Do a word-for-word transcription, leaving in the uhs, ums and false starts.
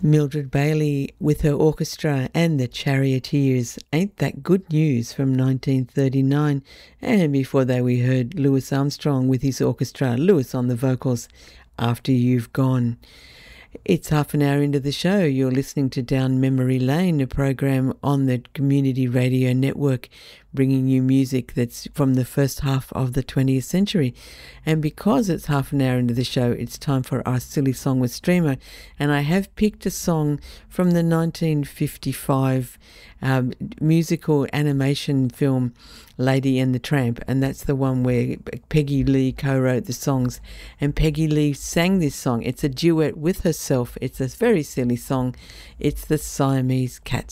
Mildred Bailey with her orchestra and the Charioteers, Ain't That Good News, from nineteen thirty-nine. And before that we heard Louis Armstrong with his orchestra, Louis on the vocals, After You've Gone. It's half an hour into the show. You're listening to Down Memory Lane, a program on the Community Radio Network, bringing you music that's from the first half of the twentieth century. And because it's half an hour into the show, it's time for our Silly Song with Streamer. And I have picked a song from the nineteen fifty-five um, musical animation film Lady and the Tramp, and that's the one where Peggy Lee co-wrote the songs, and Peggy Lee sang this song. It's a duet with herself. It's a very silly song. It's the Siamese Cat